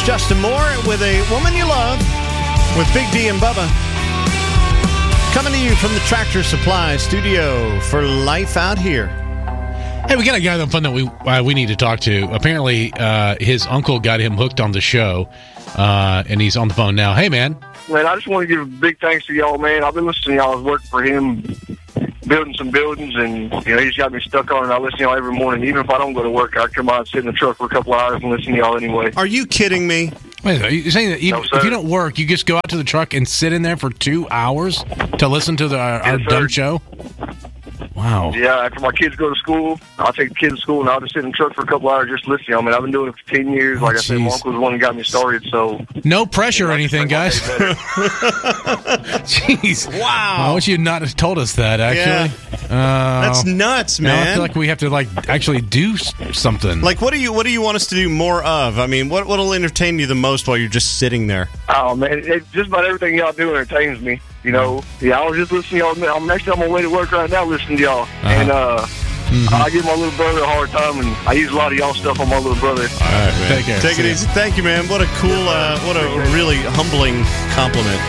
Justin Moore with A Woman You Love with Big D and Bubba. Coming to you from the Tractor Supply Studio for Life Out Here. Hey, we got a guy on the phone that we need to talk to. Apparently, his uncle got him hooked on the show, and he's on the phone now. Hey, man. Man, I just want to give a big thanks to y'all, man. I've been listening to y'all. I was working for him, building some buildings, and he's got me stuck on it. I listen to y'all every morning. Even if I don't go to work, I come out and sit in the truck for a couple of hours and listen to y'all anyway. Are you kidding me? Wait, are you saying that even if you don't work, you just go out to the truck and sit in there for 2 hours to listen to our dumb show? Wow. Yeah, after my kids go to school, I'll take the kids to school, and I'll just sit in the truck for a couple hours just listening to y'all. I mean, I've been doing it for 10 years. Like I said, my uncle was the one that got me started, so... No pressure or anything, guys. Jeez. Wow. I wish you had not told us that, actually. Yeah. That's nuts, man. Now I feel like we have to, actually do something. Like, what do you want us to do more of? I mean, what'll entertain you the most while you're just sitting there? Oh, man, just about everything y'all do entertains me. I was just listening to y'all. I'm actually on my way to work right now listening to y'all. And I give my little brother a hard time, and I use a lot of y'all stuff on my little brother. All right, man. Take care. Take it easy. Thank you, man. What a cool, what a really humbling compliment.